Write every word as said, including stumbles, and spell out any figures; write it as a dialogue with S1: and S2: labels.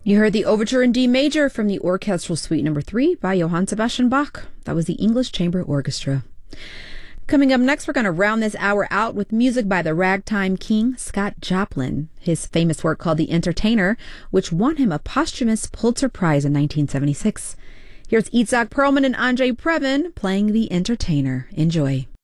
S1: You heard the Overture in D major from the Orchestral Suite number three by Johann Sebastian Bach. That was the English Chamber Orchestra. Coming up next, we're going to round this hour out with music by the ragtime king, Scott Joplin. His famous work called The Entertainer, which won him a posthumous Pulitzer Prize in nineteen seventy-six. Here's Itzhak Perlman and Andre Previn playing The Entertainer. Enjoy.